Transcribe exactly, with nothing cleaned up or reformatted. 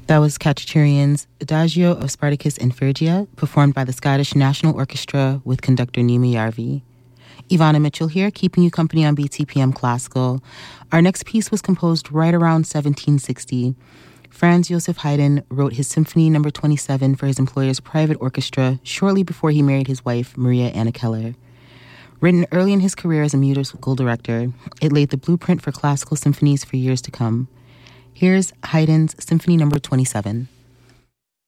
That was Khachaturian's Adagio of Spartacus and Phrygia, performed by the Scottish National Orchestra with conductor Nima Yarvi. Ivana Mitchell here, keeping you company on B T P M Classical. Our next piece was composed right around seventeen sixty. Franz Joseph Haydn wrote his Symphony Number twenty-seven for his employer's private orchestra shortly before he married his wife, Maria Anna Keller. Written early in his career as a musical director, it laid the blueprint for classical symphonies for years to come. Here's Haydn's Symphony Number twenty-seven.